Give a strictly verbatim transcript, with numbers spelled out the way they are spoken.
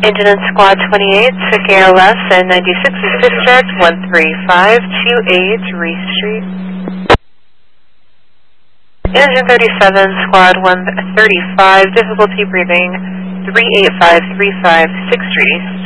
Engine in Squad twenty-eight, sick A L S and ninety-six is discharged, one three five two eight, Reese Street. Engine thirty-seven, Squad one thirty-five, difficulty breathing, three eight five three five, six Reese.